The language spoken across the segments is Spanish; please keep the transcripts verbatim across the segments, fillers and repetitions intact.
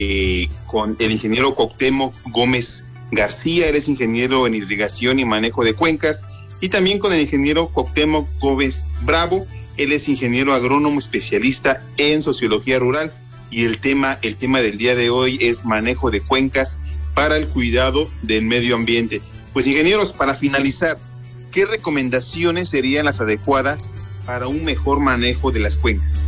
eh, con el ingeniero Cuauhtémoc Gómez García, él es ingeniero en irrigación y manejo de cuencas, y también con el ingeniero Cuauhtémoc Gómez Bravo, él es ingeniero agrónomo especialista en sociología rural, y el tema, el tema del día de hoy es manejo de cuencas para el cuidado del medio ambiente. Pues ingenieros, para finalizar, ¿qué recomendaciones serían las adecuadas para un mejor manejo de las cuencas?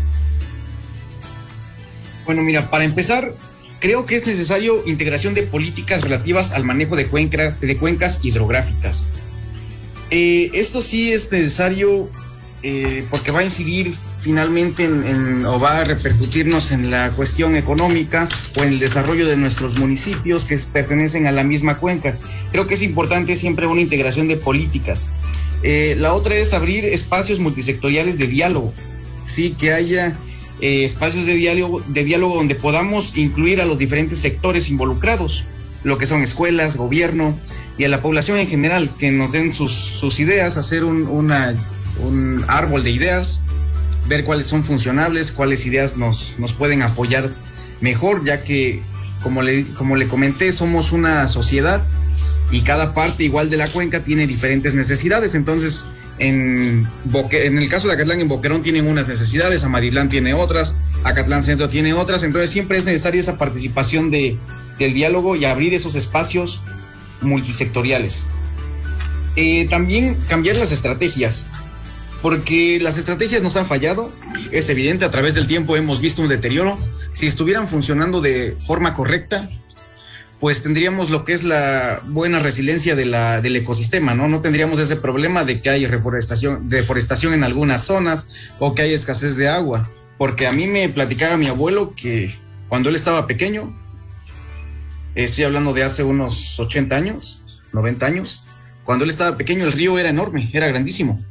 Bueno, mira, para empezar, creo que es necesario integración de políticas relativas al manejo de cuencas, de cuencas hidrográficas. Eh, esto sí es necesario eh, porque va a incidir finalmente en, en, o va a repercutirnos en la cuestión económica o en el desarrollo de nuestros municipios que pertenecen a la misma cuenca. Creo que es importante siempre una integración de políticas. Eh, la otra es abrir espacios multisectoriales de diálogo, sí, que haya eh, espacios de diálogo, de diálogo donde podamos incluir a los diferentes sectores involucrados, lo que son escuelas, gobierno y a la población en general, que nos den sus, sus ideas, hacer un, una, un árbol de ideas, ver cuáles son funcionables, cuáles ideas nos, nos pueden apoyar mejor, ya que, como le, como le comenté, somos una sociedad y cada parte igual de la cuenca tiene diferentes necesidades. Entonces, en, Boque, en el caso de Acatlán, en Boquerón tienen unas necesidades, Amatitlán tiene otras, Acatlán Centro tiene otras, entonces siempre es necesario esa participación de, del diálogo y abrir esos espacios multisectoriales. Eh, también cambiar las estrategias, porque las estrategias nos han fallado, es evidente, a través del tiempo hemos visto un deterioro. Si estuvieran funcionando de forma correcta, pues tendríamos lo que es la buena resiliencia de la, del ecosistema, ¿no? No tendríamos ese problema de que hay reforestación, deforestación en algunas zonas o que hay escasez de agua, porque a mí me platicaba mi abuelo que cuando él estaba pequeño, estoy hablando de hace unos ochenta años, noventa años, cuando él estaba pequeño el río era enorme, era grandísimo.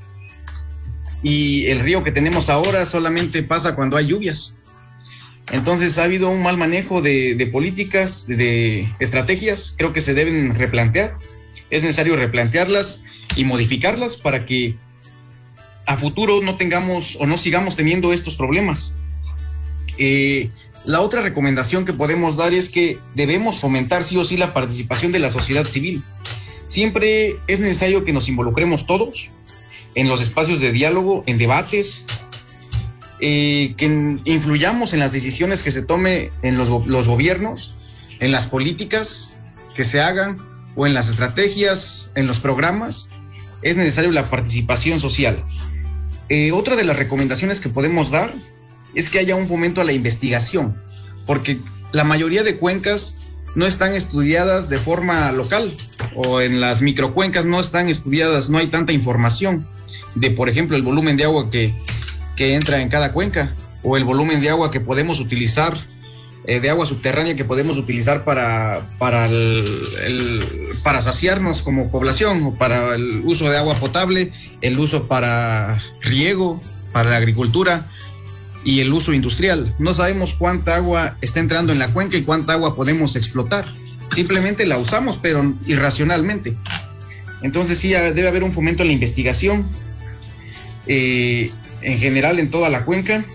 Y el río que tenemos ahora solamente pasa cuando hay lluvias. Entonces ha habido un mal manejo de, de políticas, de, de estrategias, creo que se deben replantear. Es necesario replantearlas y modificarlas para que a futuro no tengamos o no sigamos teniendo estos problemas. Eh, la otra recomendación que podemos dar es que debemos fomentar sí o sí la participación de la sociedad civil. Siempre es necesario que nos involucremos todos en los espacios de diálogo, en debates, eh, que influyamos en las decisiones que se tome en los, los gobiernos, en las políticas que se hagan o en las estrategias, en los programas. Es necesario la participación social. Eh, otra de las recomendaciones que podemos dar es que haya un fomento a la investigación, porque la mayoría de cuencas no están estudiadas de forma local, o en las microcuencas no están estudiadas, no hay tanta información de, por ejemplo, el volumen de agua que, que entra en cada cuenca, o el volumen de agua que podemos utilizar, eh, de agua subterránea que podemos utilizar para, para, el, el, para saciarnos como población, o para el uso de agua potable, el uso para riego, para la agricultura y el uso industrial. No sabemos cuánta agua está entrando en la cuenca y cuánta agua podemos explotar. Simplemente la usamos, pero irracionalmente. Entonces sí debe haber un fomento en la investigación, eh, en general en toda la cuenca,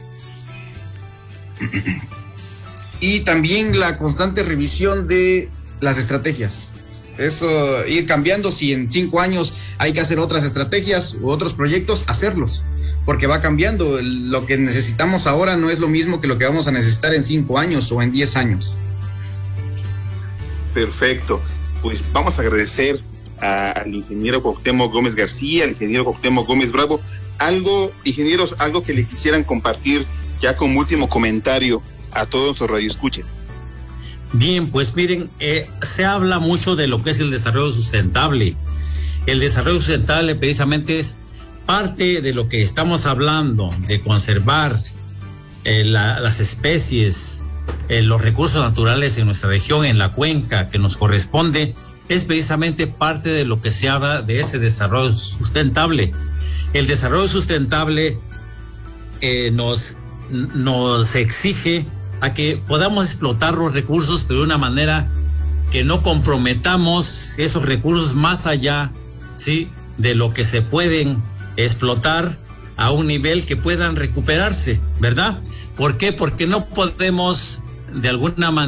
y también la constante revisión de las estrategias. Eso, ir cambiando, si en cinco años hay que hacer otras estrategias u otros proyectos, hacerlos, porque va cambiando. Lo que necesitamos ahora no es lo mismo que lo que vamos a necesitar en cinco años o en diez años. Perfecto, pues vamos a agradecer a, al ingeniero Cuauhtémoc Gómez García, al ingeniero Cuauhtémoc Gómez Bravo. Algo, ingenieros, algo que le quisieran compartir ya como último comentario a todos los radioescuchas. Bien, pues miren, eh, se habla mucho de lo que es el desarrollo sustentable. El desarrollo sustentable precisamente es parte de lo que estamos hablando, de conservar eh, la, las especies, eh, los recursos naturales en nuestra región, en la cuenca que nos corresponde, es precisamente parte de lo que se habla de ese desarrollo sustentable. El desarrollo sustentable eh, nos, nos exige a que podamos explotar los recursos, pero de una manera que no comprometamos esos recursos más allá, ¿sí?, de lo que se pueden explotar a un nivel que puedan recuperarse, ¿verdad? ¿Por qué? Porque no podemos de alguna manera